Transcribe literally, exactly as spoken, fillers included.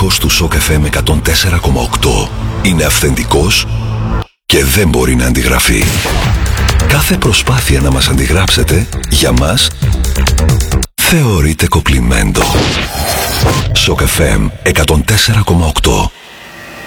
ήχος του Σοκ εφ εμ εκατόν τέσσερα κόμμα οκτώ είναι αυθεντικός και δεν μπορεί να αντιγραφεί. Κάθε προσπάθεια να μας αντιγράψετε, για μας, θεωρείται κοπλιμέντο. Σοκ εφ εμ εκατόν τέσσερα κόμμα οκτώ.